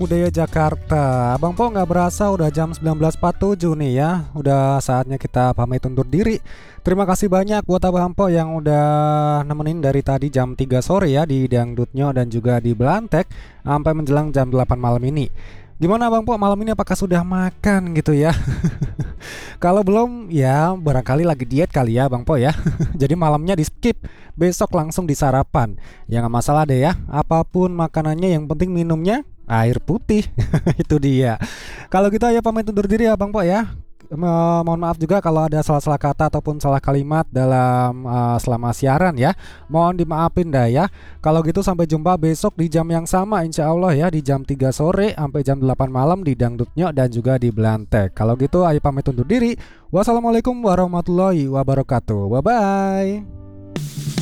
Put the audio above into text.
Budaya Jakarta. Abang Po nggak berasa udah jam 19.47 nih ya. Udah saatnya kita pamit undur diri. Terima kasih banyak buat Abang Po yang udah nemenin dari tadi jam 3 sore ya di Dangdutnya dan juga di Belantek sampai menjelang jam 8 malam ini. Gimana Abang Po malam ini, apakah sudah makan gitu ya? Kalau belum ya barangkali lagi diet kali ya Bang Po ya. Jadi malamnya di skip, besok langsung di sarapan. Ya nggak masalah deh ya. Apapun makanannya yang penting minumnya air putih. Itu dia. Kalau gitu ya pamit undur diri ya Bang Po ya. Mohon maaf juga kalau ada salah-salah kata ataupun salah kalimat dalam selama siaran ya. Mohon dimaafin dah ya. Kalau gitu sampai jumpa besok di jam yang sama insya Allah ya, di jam 3 sore sampai jam 8 malam di Dangdutnya dan juga di Belantek. Kalau gitu ayo pamit undur diri. Wassalamualaikum warahmatullahi wabarakatuh. Bye bye.